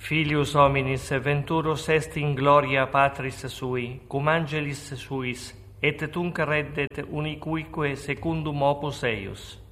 Filius hominis venturus est in gloria Patris sui, cum angelis suis, et tunc reddet unicuique secundum opus eius.